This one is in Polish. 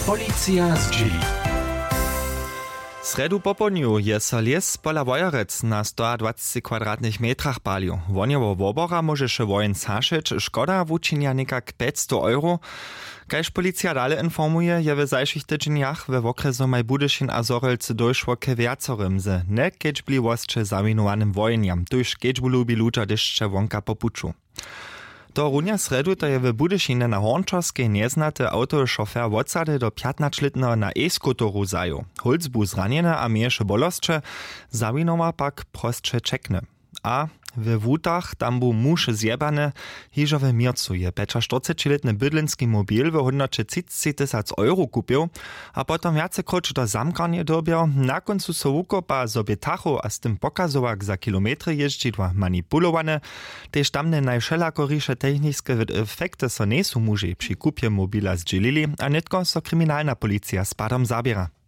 Policja z dzieli. Sredu popodniu je so les pola Wojerec na 120 kwadratnych metrach palił. Wonjewo wobora może się wojen zaszyć, szkoda wuczynia niekak 500 euro. Kajż policja dalej informuje, je w zajszych tydzieniach we okresu Majbudyszin a Zorelcy dojszło ke wiacorym z nekedźbliwosće zawinowanym wojenjam, tuż kedźbu lubi ludzie dyszcze wonka popuczu. Do runia sredu to je w Budyšinie na Hornčorskej neznate autošofér wodsady do 15-letného na e-skutoru zaju. Holc bu zranjene a mieješe bolostče, zawinowa pak prostše čekne. A w wutach tam bu muž zjebane, hižo w Mircu je 45-letny bydlenski mobil w hodnocie 30 000 euro kupił, a potom jacekroć do zamkarnie dobiał, na końcu so wukopa sobie tachu a z tym pokazowak za kilometry jeździdła manipulowane, tež tamne najšelakoriše techniske efekty so nesu muži przy kupie mobila zdzielili, a netko so kryminalna policja z padom zabiera.